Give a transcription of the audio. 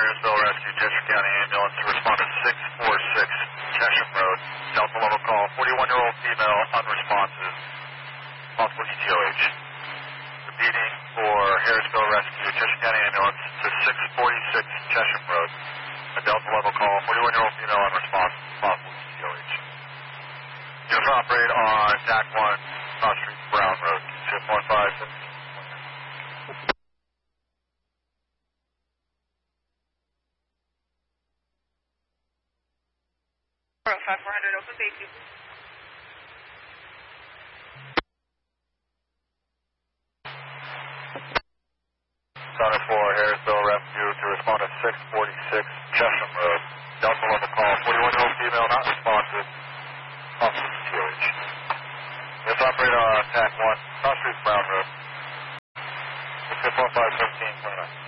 Harrisville Rescue, Cheshire County Ambulance to respond to 646 Chesham Road. Delta level call, 41-year-old female, unresponsive, possible ETOH. Repeating for Harrisville Rescue, Cheshire County Ambulance to 646 Chesham Road. A Delta level call, 41-year-old female, unresponsive, possible ETOH. Units operate on TAC 1, Cross Street, Brown Road, 215. Open safety. Center for Harrisville Rescue to respond to 646 Chesham Road. Delta level call, 41-year-old female, not responsive, possible ETOH. Units operate on TAC 1, Cross Street, Brown Road, 215, 15, 29.